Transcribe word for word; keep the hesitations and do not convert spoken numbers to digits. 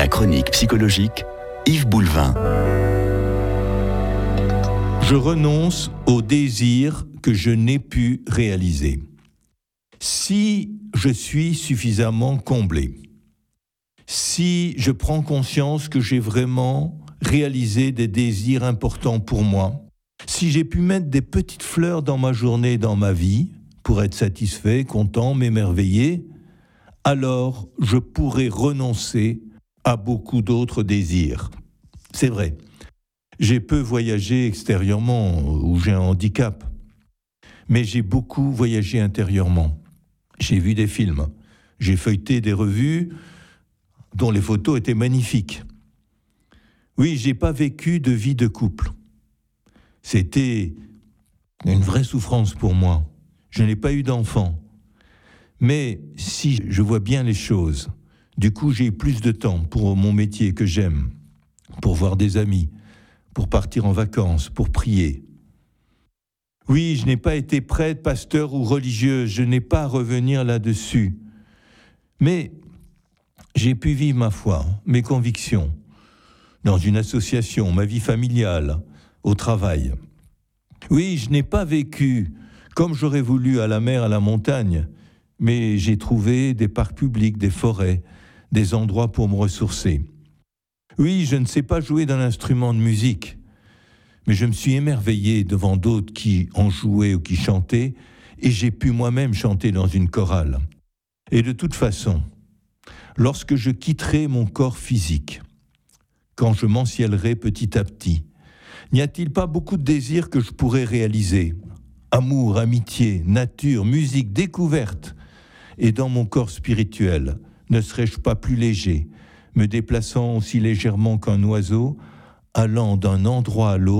La chronique psychologique, Yves Boulevin. Je renonce au désir que je n'ai pu réaliser. Si je suis suffisamment comblé, si je prends conscience que j'ai vraiment réalisé des désirs importants pour moi, si j'ai pu mettre des petites fleurs dans ma journée, dans ma vie, pour être satisfait, content, m'émerveiller, alors je pourrais renoncer à beaucoup d'autres désirs. C'est vrai, j'ai peu voyagé extérieurement, ou j'ai un handicap, mais j'ai beaucoup voyagé intérieurement. J'ai vu des films, j'ai feuilleté des revues dont les photos étaient magnifiques. Oui, j'ai pas vécu de vie de couple. C'était une vraie souffrance pour moi. Je n'ai pas eu d'enfant. Mais si je vois bien les choses, du coup j'ai plus de temps pour mon métier que j'aime, pour voir des amis, pour partir en vacances, pour prier. Oui, je n'ai pas été prêtre, pasteur ou religieuse, je n'ai pas à revenir là-dessus. Mais j'ai pu vivre ma foi, mes convictions, dans une association, ma vie familiale, au travail. Oui, je n'ai pas vécu comme j'aurais voulu à la mer, à la montagne, mais j'ai trouvé des parcs publics, des forêts, des endroits pour me ressourcer. Oui, je ne sais pas jouer d'un instrument de musique, mais je me suis émerveillé devant d'autres qui en jouaient ou qui chantaient, et j'ai pu moi-même chanter dans une chorale. Et de toute façon, lorsque je quitterai mon corps physique, quand je m'enciellerai petit à petit, n'y a-t-il pas beaucoup de désirs que je pourrais réaliser ? Amour, amitié, nature, musique, découverte. Et dans mon corps spirituel, ne serais-je pas plus léger, me déplaçant aussi légèrement qu'un oiseau, allant d'un endroit à l'autre,